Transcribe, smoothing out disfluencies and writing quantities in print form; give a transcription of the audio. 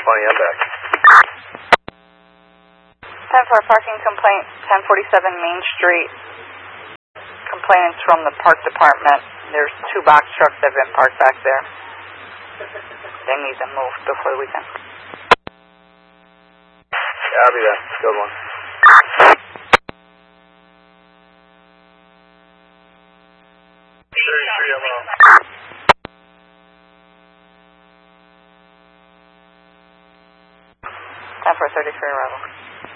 I'm back. 10 for a parking complaint, 1047 Main Street. Complainants from the park department. There's 2 box trucks that have been parked back there. They need them moved before the weekend. Yeah, I'll be there. Good one. Time for a 33 arrival.